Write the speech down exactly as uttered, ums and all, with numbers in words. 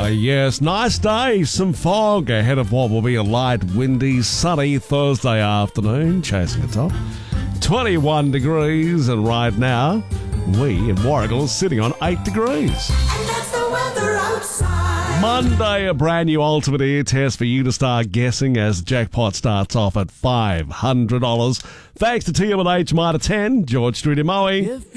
yes, nice day. Some fog ahead of what will be a light, windy, sunny Thursday afternoon, chasing the top. twenty-one degrees, and right now, we in Warragul are sitting on eight degrees. And that's the weather outside. Monday, a brand new ultimate ear test for you to start guessing as jackpot starts off at five hundred dollars. Thanks to T M and H Mitre ten, George Street in Maui.